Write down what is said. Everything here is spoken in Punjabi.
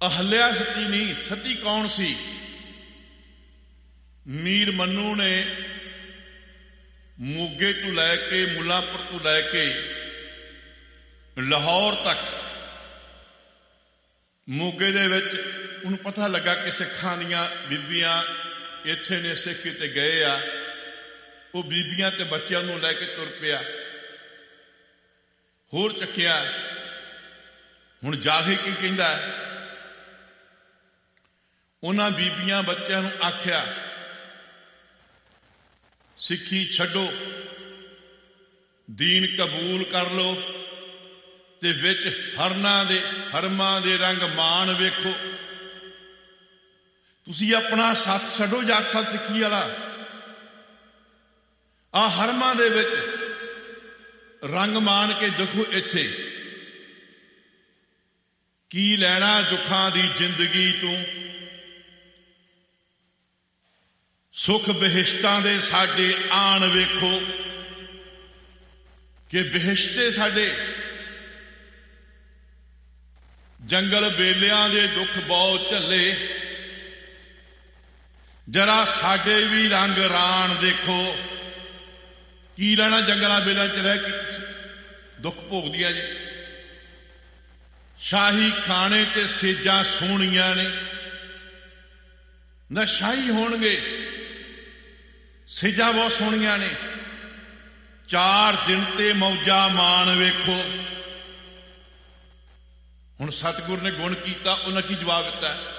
ਅਹਲਿਆ ਸਤੀ ਨਹੀਂ, ਸਤੀ ਕੌਣ ਸੀ? ਮੀਰ ਮੰਨੂ ਨੇ ਮੋਗੇ ਤੋਂ ਲੈ ਕੇ, ਮੁੱਲਾਂਪੁਰ ਤੋਂ ਲੈ ਕੇ ਲਾਹੌਰ ਤੱਕ, ਮੋਗੇ ਦੇ ਵਿੱਚ ਉਹਨੂੰ ਪਤਾ ਲੱਗਾ ਕਿ ਸਿੱਖਾਂ ਦੀਆਂ ਬੀਬੀਆਂ ਇੱਥੇ ਨੇ, ਸਿੱਖ ਕਿਤੇ ਗਏ ਆ। ਉਹ ਬੀਬੀਆਂ ਤੇ ਬੱਚਿਆਂ ਨੂੰ ਲੈ ਕੇ ਤੁਰ ਪਿਆ, ਹੋਰ ਚੱਕਿਆ। ਹੁਣ ਜਾ ਕੇ ਕੀ ਕਹਿੰਦਾ? ਉਹਨਾਂ ਬੀਬੀਆਂ ਬੱਚਿਆਂ ਨੂੰ ਆਖਿਆ, ਸਿੱਖੀ ਛੱਡੋ, ਦੀਨ ਕਬੂਲ ਕਰ ਲਓ, ਤੇ ਵਿੱਚ ਹਰਮਾਂ ਦੇ ਰੰਗ ਮਾਣ ਵੇਖੋ। ਤੁਸੀਂ ਆਪਣਾ ਸੱਥ ਛੱਡੋ, ਜਾਸਾ ਸਿੱਖੀ ਵਾਲਾ। ਆ ਹਰਮਾਂ ਦੇ ਵਿੱਚ ਰੰਗ ਮਾਣ ਕੇ ਦੇਖੋ, ਇੱਥੇ ਕੀ ਲੈਣਾ ਦੁੱਖਾਂ ਦੀ ਜ਼ਿੰਦਗੀ ਤੋਂ। ਸੁਖ ਬਿਹਿਸ਼ਤਾਂ ਦੇ ਸਾਡੇ ਆਣ ਵੇਖੋ, ਕਿ ਬਿਹਿਸ਼ਤੇ ਸਾਡੇ ਜੰਗਲ ਬੇਲਿਆਂ ਦੇ ਦੁੱਖ ਬਹੁਤ ਝੱਲੇ, ਜਰਾ ਸਾਡੇ ਵੀ ਰੰਗ ਰਾਣ ਦੇਖੋ। ਕੀ ਲੈਣਾ ਜੰਗਲਾਂ ਬੇਲਿਆਂ ਚ ਰਹਿ ਕੇ ਦੁੱਖ ਭੋਗਦੀਆਂ ਜੀ। ਸ਼ਾਹੀ ਖਾਣੇ ਤੇ ਸੇਜਾਂ ਸੋਹਣੀਆਂ ਨੇ, ਨਾ ਸ਼ਾਹੀ ਹੋਣਗੇ, ਸੇਜਾਂ ਬਹੁਤ ਸੋਹਣੀਆਂ ਨੇ। 4 ਦਿਨ ਤੇ ਮੌਜਾਂ ਮਾਣ ਵੇਖੋ। ਹੁਣ ਸਤਿਗੁਰ ਨੇ ਗੁਣ ਕੀਤਾ, ਉਹਨਾਂ ਕੀ ਜਵਾਬ ਦਿੱਤਾ?